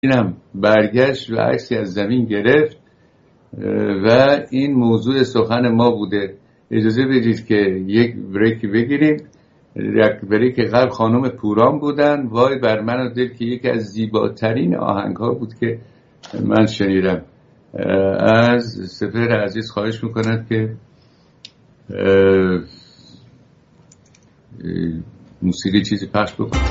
اینم برگشت و عکسی از زمین گرفت و این موضوع سخن ما بوده. اجازه بدید که یک بریک بگیریم. بریک قبل خانم پوران بودن، وای بر من و دل، که یکی از زیباترین آهنگ ها بود که من شنیدم. از سپهر عزیز خواهش میکنم که موسیقی چیزی پخش بکنم.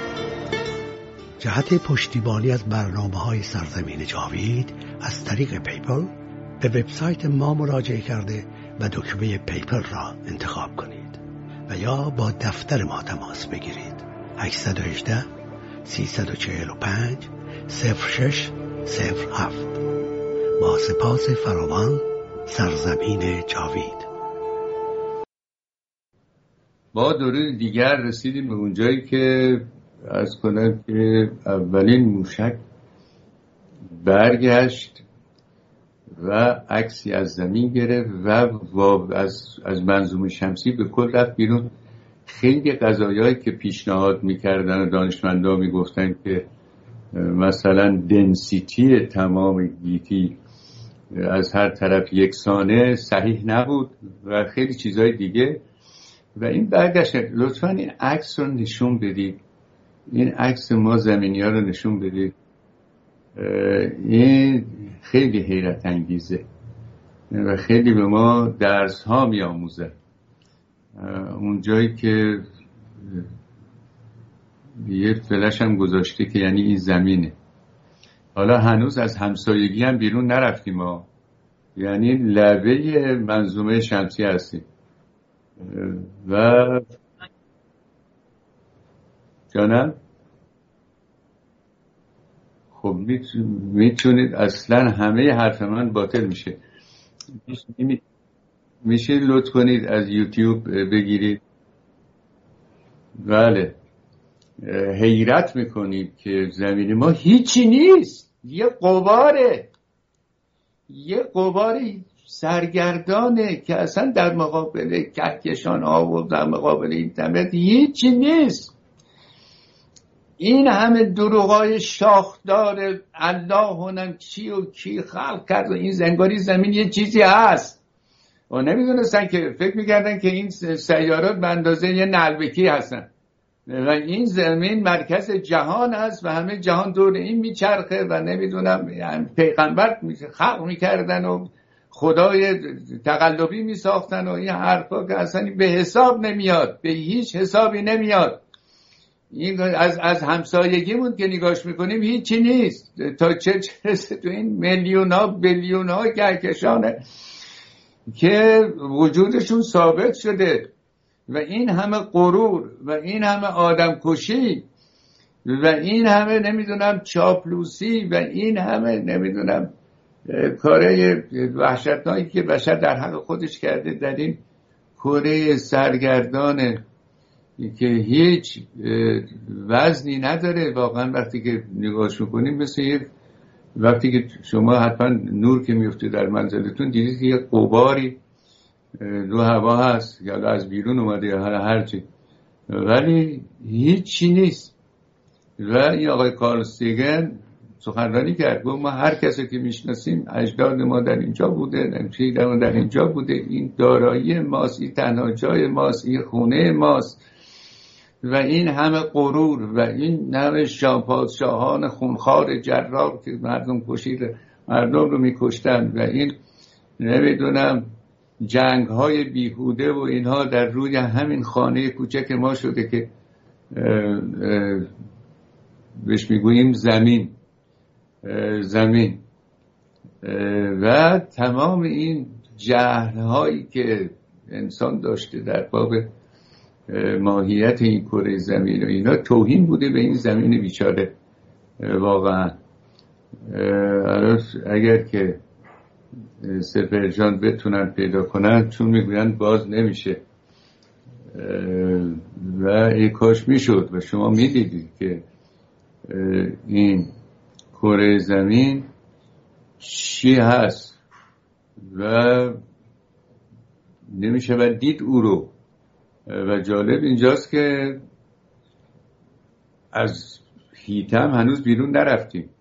جهت پشتیبانی از برنامه‌های سرزمین جاوید از طریق پیپل به وبسایت ما مراجعه کرده و دکمه پیپل را انتخاب کنید و یا با دفتر ما تماس بگیرید. 818 345 0607. با سپاس فراوان، سرزمین جاوید. با دوره دیگر رسیدیم به اونجایی که از کنم که اولین موشک برگشت و عکسی از زمین گرفت و از منظومه شمسی به کل رفت بیرون. خیلی قضایایی که پیشنهاد میکردن و دانشمندان میگفتن که مثلا دنسیتی تمام گیتی از هر طرف یکسانه، صحیح نبود و خیلی چیزهای دیگه. و این برگشت. لطفاً این عکس رو نشون بدید، این عکس ما زمینی ها رو نشون بدید. این خیلی حیرت انگیزه و خیلی به ما درس ها می آموزه. اون جایی که یه فلش هم گذاشته که یعنی این زمینه. حالا هنوز از همسایگی هم بیرون نرفتیم ما، یعنی لبه منظومه شمسی هستیم و جانم خب میتونید، اصلا همه حرف من باطل میشه. میشه لطف کنید از یوتیوب بگیرید. بله، حیرت میکنید که زمین ما هیچی نیست، یه غباره سرگردانه که اصلا در مقابل کهکشان ها و در مقابل اینترنت هیچی نیست. این همه دروغای شاخدار الله هنم چی و کی خلق کرد و این زنگاری زمین یه چیزی هست و نمیدونستن، که فکر میکردن که این سیارات به اندازه یه نلبکی هستن و این زمین مرکز جهان هست و همه جهان دور این میچرخه و نمیدونم یعنی پیغمبر خلق میکردن و خدای تقلبی میساختن و این حرفا که اصلا به حساب نمیاد، به هیچ حسابی نمیاد. این از همسایگیمون که نگاش میکنیم هیچی نیست، تا چه رسه تو این میلیون ها بیلیون ها کهکشانه که وجودشون ثابت شده و این همه غرور و این همه آدم کشی و این همه نمیدونم چاپلوسی و این همه نمیدونم کاره وحشتناکی که بشر در حق خودش کرده در این کره سرگردانه که هیچ وزنی نداره. واقعا وقتی که نگاهش میکنیم مثل وقتی که شما حتما نور که میفته در منزلتون دیدید یه غباری رو هوا هست یا از بیرون اومده یا هرچی، ولی هیچی نیست. و این آقای کارل سیگن سخنرانی کرد، گفت ما هر کسی که میشناسیم اجداد ما در اینجا بوده، نمیدونم در اینجا بوده، این دارایی ماست، این تنها جای ماست، این خونه ماست و این همه غرور و این همه پادشاهان خونخوار جرار که مردم رو میکشتن و این نمیدونم جنگ های بیهوده و اینها در روی همین خانه کوچک ما شده که بهش میگوییم زمین و تمام این جهل هایی که انسان داشته در باب ماهیت این کره زمین و اینا توهین بوده به این زمین بیچاره. واقعا اگر که سپهر جان بتونن پیدا کنن، چون میگوین باز نمیشه و ای کاش میشد و شما میدیدید که این کره زمین چی هست و نمیشه و دید او رو. و جالب اینجاست که از هیتم هنوز بیرون نرفتیم